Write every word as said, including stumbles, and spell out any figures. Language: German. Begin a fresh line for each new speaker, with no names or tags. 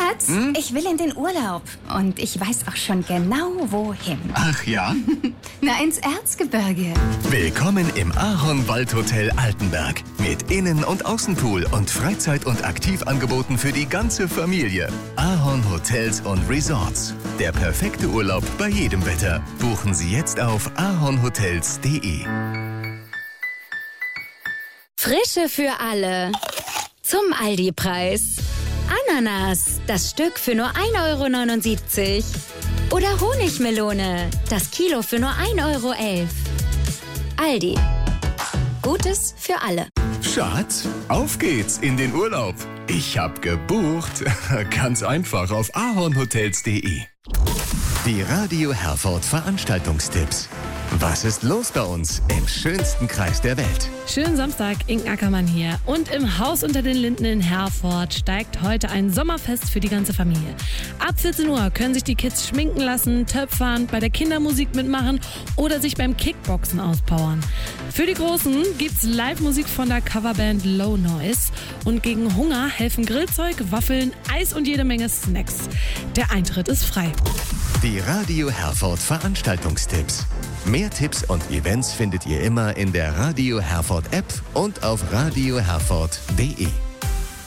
Schatz, hm? ich will in den Urlaub. Und ich weiß auch schon genau, wohin.
Ach ja?
Na, ins Erzgebirge.
Willkommen im Ahorn-Waldhotel Altenberg. Mit Innen- und Außenpool und Freizeit- und Aktivangeboten für die ganze Familie. Ahorn Hotels und Resorts. Der perfekte Urlaub bei jedem Wetter. Buchen Sie jetzt auf ahornhotels punkt de.
Frische für alle. Zum Aldi-Preis. Ananas, das Stück für nur ein Euro neunundsiebzig. Oder Honigmelone, das Kilo für nur ein Euro elf. Aldi. Gutes für alle.
Schatz, auf geht's in den Urlaub. Ich hab gebucht. Ganz einfach auf ahornhotels punkt de. Die Radio Herford Veranstaltungstipps. Was ist los bei uns im schönsten Kreis der Welt?
Schönen Samstag, Inken Ackermann hier. Und im Haus unter den Linden in Herford steigt heute ein Sommerfest für die ganze Familie. Ab vierzehn Uhr können sich die Kids schminken lassen, töpfern, bei der Kindermusik mitmachen oder sich beim Kickboxen auspowern. Für die Großen gibt's Live-Musik von der Coverband Low Noise. Und gegen Hunger helfen Grillzeug, Waffeln, Eis und jede Menge Snacks. Der Eintritt ist frei.
Die Radio Herford Veranstaltungstipps. Mehr Tipps und Events findet ihr immer in der Radio Herford App und auf radio herford punkt de.